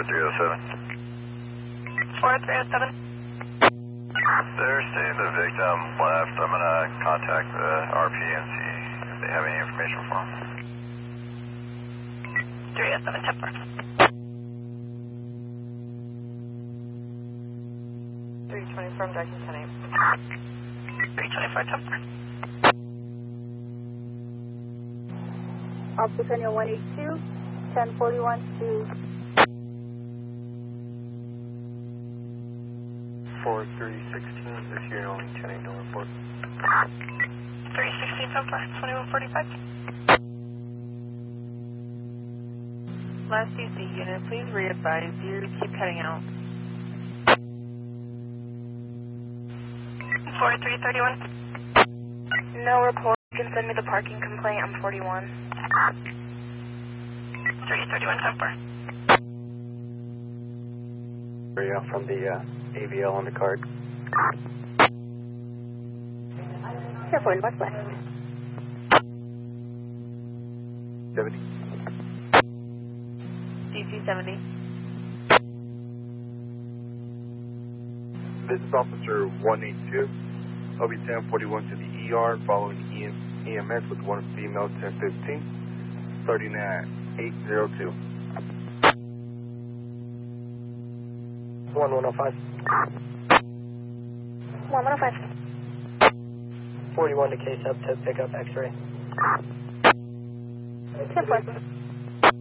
4307. 4307. They're saying the victim left. I'm going to contact the RP and see if they have any information for him. 307 Temper. 320 from Direction 10-8. 324 Temper. Officer Central 182, 1041 to 4316, this year only 10-8, no report. 316 Temper, 2145. Last DC unit, please re-advise. You keep cutting out. 4331. no report. You can send me the parking complaint. I'm 41. 331 Temper. Area from the AVL on the card. Careful, what's left? 70. DC 70. Business Officer 182, OB 1041 to the ER, following EMS with one female 1015, starting at 802. 1105. 1105. 41 to case up to pick up X-ray. 10-4.